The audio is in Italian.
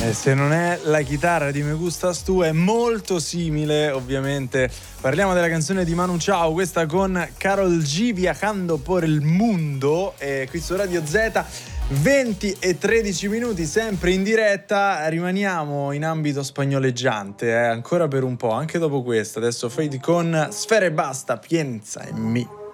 Se non è la chitarra di Me Gustas Tu, è molto simile, ovviamente. Parliamo della canzone di Manu Chao, questa con Karol G, Viajando por el Mundo, qui su Radio Z. 20 e 13 minuti, sempre in diretta. Rimaniamo in ambito spagnoleggiante, ancora per un po', anche dopo questa. Adesso Fade con Sfera e Basta, Piensa in me.